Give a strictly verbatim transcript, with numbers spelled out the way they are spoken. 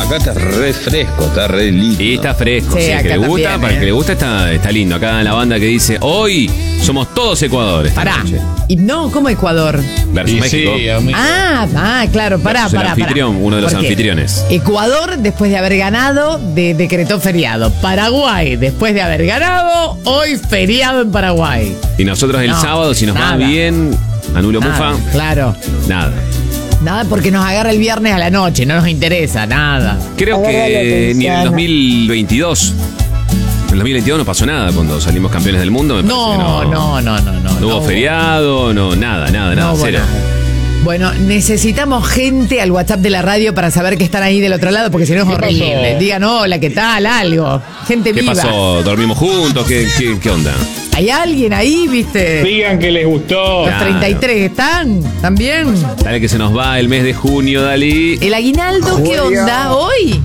acá está re fresco, está re lindo. Y está fresco, Sí, sí, acá que le gusta, también, para eh. el que le gusta está, está lindo. Acá en la banda que dice, hoy somos todos Ecuador esta Pará. noche. Y no, ¿cómo Ecuador? Versus Y México. sí, amigo. Ah, ah, claro, pará, Versus el pará, anfitrión, pará. uno de los ¿Por qué? anfitriones. Ecuador, después de haber ganado, de, decretó feriado. Paraguay, después de haber ganado, hoy feriado en Paraguay. Y nosotros el No, sábado, si nos nada. va bien, anulo Nada, mufa, claro. nada. Nada porque nos agarra el viernes a la noche, no nos interesa, nada. Creo Agarra la que ni en el atención. dos mil veintidós, en el dos mil veintidós no pasó nada cuando salimos campeones del mundo. Me parece No, que no, no, no, no. No hubo feriado, no, nada, nada, nada, No hubo cero. nada. Bueno, necesitamos gente al WhatsApp de la radio para saber que están ahí del otro lado, porque si no es ¿Qué horrible. pasó? Digan, hola, ¿qué tal? Algo. Gente ¿Qué viva. pasó? ¿Dormimos juntos? ¿Qué, qué, qué onda? ¿Hay alguien ahí, viste? Digan que les gustó. Los Claro. treinta y tres están también. Dale que se nos va el mes de junio, Dalí. ¿El aguinaldo qué Julio. onda hoy?